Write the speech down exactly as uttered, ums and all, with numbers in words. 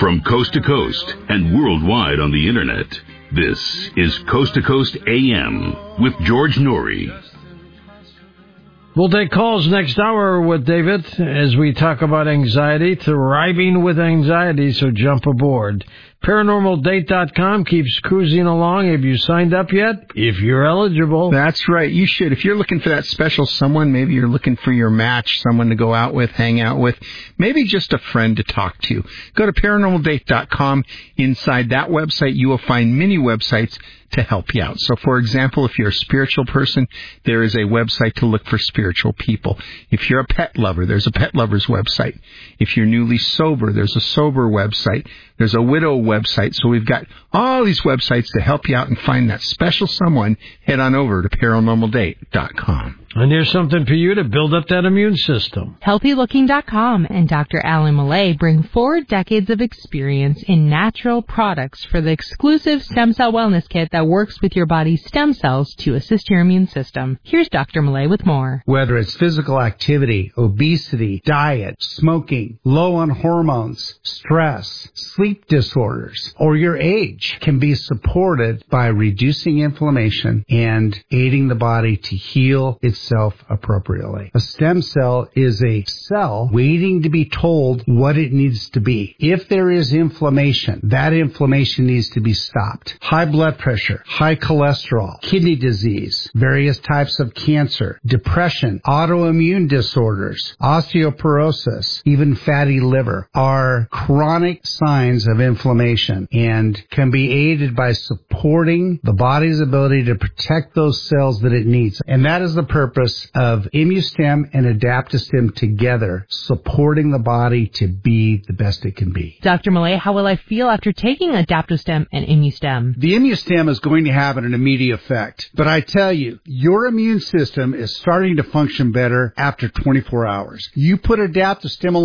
From coast to coast and worldwide on the internet, this is Coast to Coast A M with George Noory. We'll take calls next hour with David as we talk about anxiety, thriving with anxiety, so jump aboard. Paranormal Date dot com keeps cruising along. Have you signed up yet? If you're eligible. That's right. You should. If you're looking for that special someone, maybe you're looking for your match, someone to go out with, hang out with, maybe just a friend to talk to. Go to Paranormal Date dot com. Inside that website, you will find many websites to help you out. So, for example, if you're a spiritual person, there is a website to look for spiritual people. If you're a pet lover, there's a pet lover's website. If you're newly sober, there's a sober website. There's a widow website. So we've got all these websites to help you out and find that special someone. Head on over to Paranormal Date dot com. And here's something for you to build up that immune system. Healthy Looking dot com and Doctor Alan Millay bring four decades of experience in natural products for the exclusive stem cell wellness kit that works with your body's stem cells to assist your immune system. Here's Doctor Millay with more. Whether it's physical activity, obesity, diet, smoking, low on hormones, stress, sleep disorders, or your age can be supported by reducing inflammation and aiding the body to heal itself appropriately. A stem cell is a cell waiting to be told what it needs to be. If there is inflammation, that inflammation needs to be stopped. High blood pressure, high cholesterol, kidney disease, various types of cancer, depression, autoimmune disorders, osteoporosis, even fatty liver are chronic signs of inflammation and can be aided by supporting the body's ability to protect those cells that it needs. And that is the purpose of ImmuStem and AdaptoStem together, supporting the body to be the best it can be. Doctor Millay, how will I feel after taking AdaptoStem and ImmuStem? The ImmuStem is going to have an immediate effect. But I tell you, your immune system is starting to function better after twenty-four hours. You put AdaptoStem